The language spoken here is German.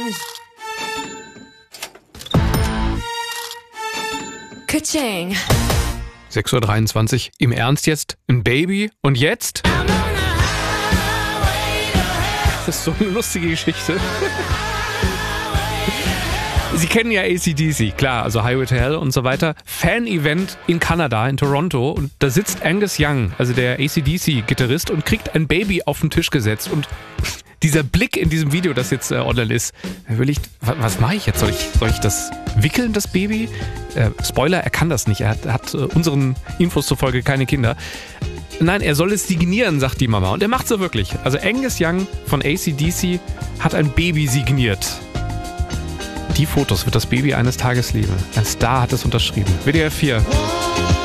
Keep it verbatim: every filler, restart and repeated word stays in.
Ka-ching. sechs Uhr dreiundzwanzig. Im Ernst jetzt? Ein Baby? Und jetzt? Das ist so eine lustige Geschichte. Sie kennen ja A C D C, klar, also Highway to Hell und so weiter. Fan-Event in Kanada, in Toronto. Und da sitzt Angus Young, also der A C D C-Gitarrist, und kriegt ein Baby auf den Tisch gesetzt. Und dieser Blick in diesem Video, das jetzt äh, online ist, will ich, was, was mache ich jetzt? Soll ich, soll ich das wickeln, das Baby? Äh, Spoiler, er kann das nicht. Er hat, hat äh, unseren Infos zufolge keine Kinder. Nein, er soll es signieren, sagt die Mama. Und er macht so wirklich. Also Angus Young von A C D C hat ein Baby signiert. Die Fotos wird das Baby eines Tages lieben. Ein Star hat es unterschrieben. W D R vier.